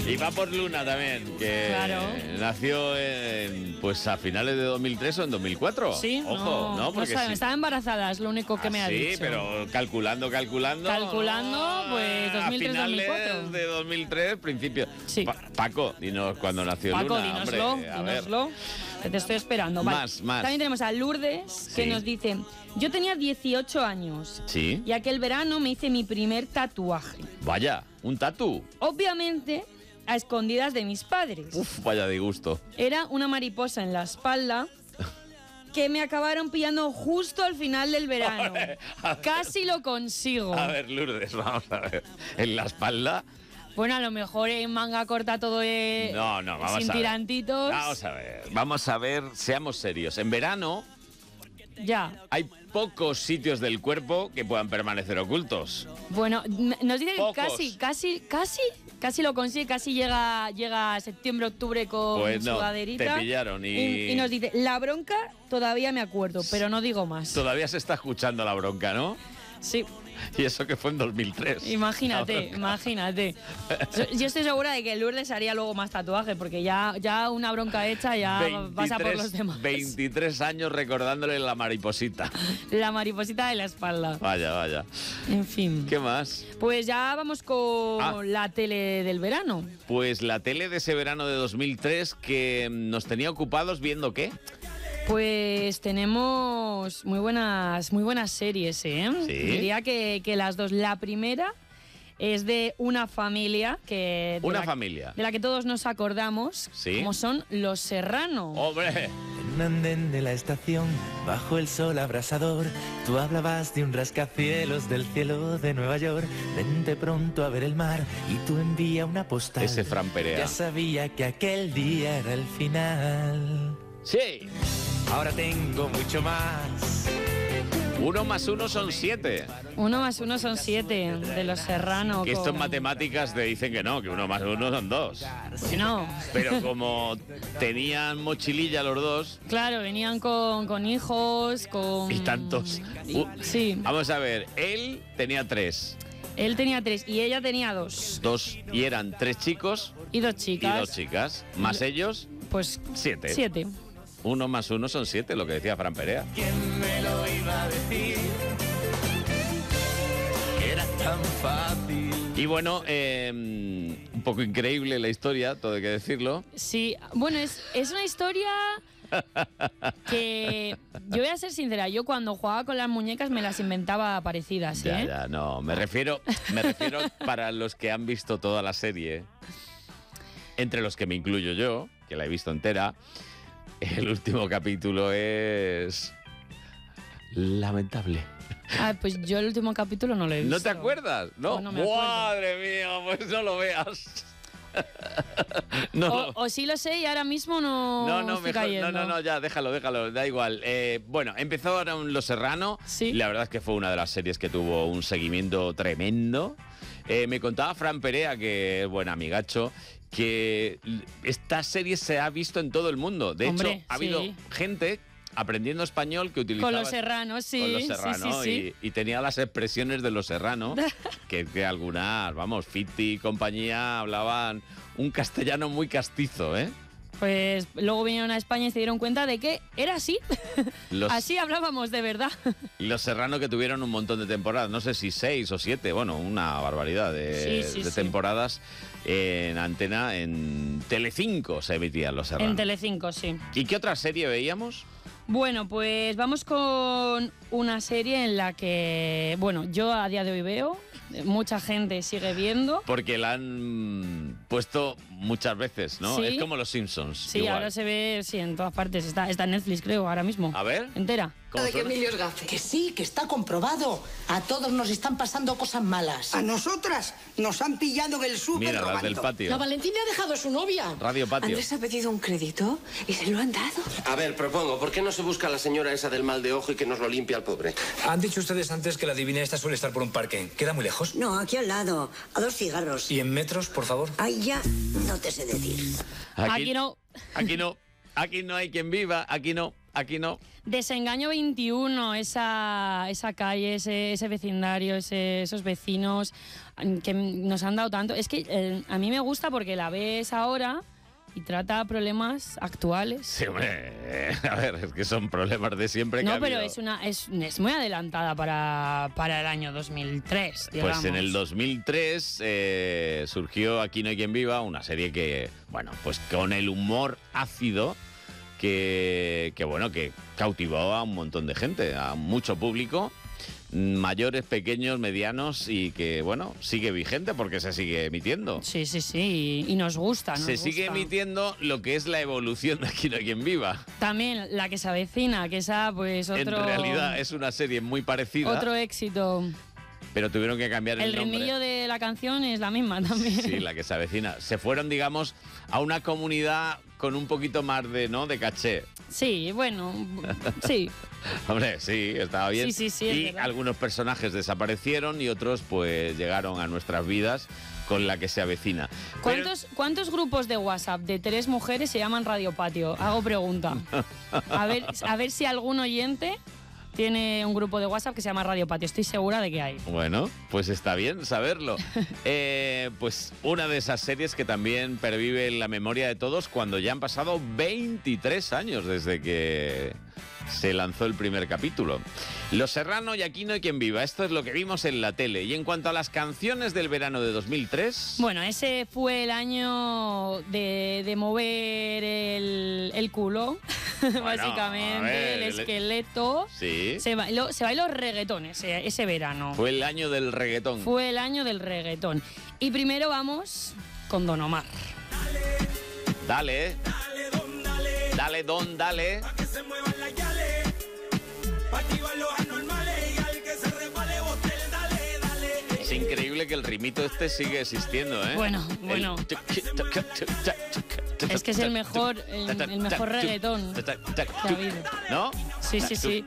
Y va por Luna también, que Claro. nació pues a finales de 2003 o en 2004. Sí, Ojo, ¿no? Porque saben, sí. estaba embarazada, es lo único que me ha Sí, dicho. pero calculando. Calculando, pues, 2003, a finales 2004. de 2003, principio. Sí. Paco, dinos cuándo nació Paco, Luna, dínoslo, hombre. A ver. dínoslo, que te estoy esperando. Vale. Más. También tenemos a Lourdes, que Sí. nos dice: yo tenía 18 años Sí. y aquel verano me hice mi primer tatuaje. Vaya, un tatú. Obviamente, a escondidas de mis padres. Uf, vaya disgusto. Era una mariposa en la espalda que me acabaron pillando justo al final del verano. A ver. Casi lo consigo. A ver, Lourdes, vamos a ver. En la espalda. Bueno, a lo mejor en manga corta todo No, vamos sin a ver. tirantitos. Vamos a ver, seamos serios. En verano Ya. hay pocos sitios del cuerpo que puedan permanecer ocultos. Bueno, nos dice que Pocos. casi lo consigue, casi llega a septiembre, octubre con Pues no, sudaderita. te pillaron y nos dice: la bronca todavía me acuerdo, pero no digo más. Todavía se está escuchando la bronca, ¿no? Sí. Y eso que fue en 2003. Imagínate, La bronca. imagínate. Yo estoy segura de que Lourdes haría luego más tatuajes, porque ya una bronca hecha ya pasa por los demás. 23 años recordándole la mariposita. La mariposita de la espalda. Vaya. En fin. ¿Qué más? Pues ya vamos con la tele del verano. Pues la tele de ese verano de 2003 que nos tenía ocupados viendo qué. Pues tenemos muy buenas series, ¿eh? Sí. Diría que las dos. La primera es de una familia que... Familia. De la que todos nos acordamos, Sí. como son Los Serrano. ¡Hombre! En un andén de la estación, bajo el sol abrasador, tú hablabas de un rascacielos del cielo de Nueva York. Vente pronto a ver el mar y tú envía una postal. Ese Fran Perea. Ya sabía que aquel día era el final. ¡Sí! Ahora tengo mucho más. 1 más 1 son 7. 1 más 1 son 7 de Los Serrano. Que esto en matemáticas te dicen que no, que 1 más 1 son 2. No, Pero como tenían mochililla los dos claro, venían con hijos, con... y tantos. Sí, Vamos a ver, él tenía 3. él tenía 3 y ella tenía 2. 2 y eran 3 chicos Y 2 y chicas. 2 chicas. Más ellos, Pues 7. 7. 1 más 1 son 7, lo que decía Fran Perea. ¿Quién me lo iba a decir? Era tan fácil. Y bueno, un poco increíble la historia, todo hay que decirlo. Sí, bueno, es una historia que yo voy a ser sincera, yo cuando jugaba con las muñecas me las inventaba parecidas, ¿eh? Ya, no, me refiero para los que han visto toda la serie, entre los que me incluyo yo, que la he visto entera. El último capítulo es lamentable. Ah, pues yo el último capítulo no lo he visto. ¿No te acuerdas? No. No, no me acuerdo. Madre mía, pues no lo veas. No. O sí lo sé y ahora mismo no estoy mejor, cayendo. no, ya, déjalo, da igual. Bueno, empezó ahora Los Serrano. Sí. La verdad es que fue una de las series que tuvo un seguimiento tremendo. Me contaba Fran Perea, que es buen amigacho, que esta serie se ha visto en todo el mundo. De Hombre, hecho, ha habido sí. gente aprendiendo español que utilizaba... Con Los Serranos, sí. Con Los Serrano, sí. y tenía las expresiones de Los Serrano, que algunas, vamos, Fiti y compañía hablaban un castellano muy castizo, ¿eh? Pues luego vinieron a España y se dieron cuenta de que era así. Los- Así hablábamos de verdad. Los Serrano que tuvieron un montón de temporadas, no sé si 6 o 7, bueno, una barbaridad de Sí. temporadas en antena, en Telecinco se emitían Los Serrano. En Telecinco, sí. ¿Y qué otra serie veíamos? Bueno, pues vamos con una serie en la que, bueno, yo a día de hoy veo, mucha gente sigue viendo. Porque la han puesto muchas veces, ¿no? Sí. Es como Los Simpsons. Sí, igual. ahora se ve, sí, en todas partes. Está en Netflix, creo, ahora mismo. A ver. Entera. ¿Cómo de que suena? Emilio es gafe. Que sí, que está comprobado. A todos nos están pasando cosas malas. A nosotras nos han pillado en el súper Mira, las robando. del patio. La Valentina ha dejado a su novia. Radio Patio. Andrés ha pedido un crédito y se lo han dado. A ver, propongo, ¿por qué no se busca a la señora esa del mal de ojo y que nos lo limpia al pobre? Han dicho ustedes antes que la divina esta suele estar por un parque. ¿Queda muy lejos? No, aquí al lado, a 2 cigarros. ¿Y en metros, por favor? Ay, ya, no te sé decir. Aquí no. Aquí no. Aquí no hay quien viva. Aquí no aquí no. Desengaño 21, esa calle, ese vecindario, esos vecinos que nos han dado tanto. Es que a mí me gusta porque la ves ahora y trata problemas actuales. Sí, hombre, a ver, es que son problemas de siempre. No, que ha pero habido. es muy adelantada para el año 2003, digamos. Pues en el 2003 surgió Aquí no hay quien viva, una serie que, bueno, pues con el humor ácido que cautivó a un montón de gente, a mucho público, mayores, pequeños, medianos, y que, bueno, sigue vigente porque se sigue emitiendo. Sí, y nos gusta. Se sigue emitiendo lo que es la evolución de Aquí no hay quien viva. También La que se avecina, que esa, pues otro... En realidad es una serie muy parecida. Otro éxito. Pero tuvieron que cambiar el nombre. El ritmillo de la canción es la misma también. Sí, La que se avecina. Se fueron, digamos, a una comunidad con un poquito más de caché. Sí, bueno, sí. Hombre, sí, estaba bien. Sí, y verdad. algunos personajes desaparecieron y otros pues llegaron a nuestras vidas con La que se avecina. ¿Cuántos grupos de WhatsApp de 3 mujeres se llaman Radio Patio? Hago pregunta. A ver si algún oyente tiene un grupo de WhatsApp que se llama Radio Patio. Estoy segura de que hay. Bueno, pues está bien saberlo. Pues una de esas series que también pervive en la memoria de todos cuando ya han pasado 23 años desde que se lanzó el primer capítulo. Los Serrano y Aquí no hay quien viva. Esto es lo que vimos en la tele. Y en cuanto a las canciones del verano de 2003... Bueno, ese fue el año de mover el culo, Bueno, básicamente, a ver, el esqueleto. Sí. Se bailó reggaetón ese verano. Fue el año del reggaetón. Fue el año del reggaetón. Y primero vamos con Don Omar. Dale. Dale, don, dale. Es increíble que el ritmito este sigue existiendo, ¿eh? Bueno. Es que es el mejor reggaetón que ha habido. ¿No? Sí.